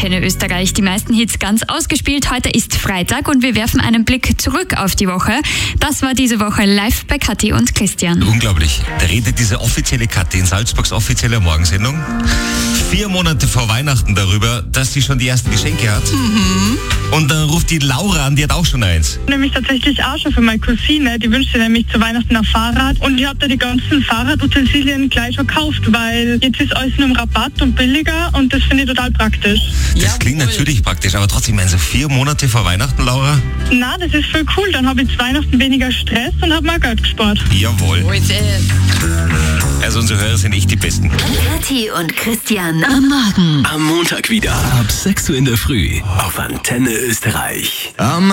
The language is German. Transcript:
Antenne Österreich. Die meisten Hits ganz ausgespielt. Heute ist Freitag und wir werfen einen Blick zurück auf die Woche. Das war diese Woche live bei Kathi und Christian. Unglaublich. Da redet diese offizielle Kathi in Salzburgs offizieller Morgensendung 4 Monate vor Weihnachten darüber, dass sie schon die ersten Geschenke hat. Und dann ruft die Laura an, die hat auch schon eins. Nämlich tatsächlich auch schon für meine Cousine. Die wünscht sich nämlich zu Weihnachten ein Fahrrad. Und ich habe da die ganzen Fahrradutensilien gleich verkauft, weil jetzt ist alles nur im Rabatt und billiger und das finde ich total praktisch. Das klingt natürlich praktisch, aber trotzdem, so 4 Monate vor Weihnachten, Laura? Na, das ist voll cool. Dann habe ich zu Weihnachten weniger Stress und habe mal Geld gespart. Jawohl. Also unsere Hörer sind echt die Besten. Kathi und Christian am Morgen. Am Montag wieder. Ab 6 Uhr in der Früh. Auf Antenne Österreich.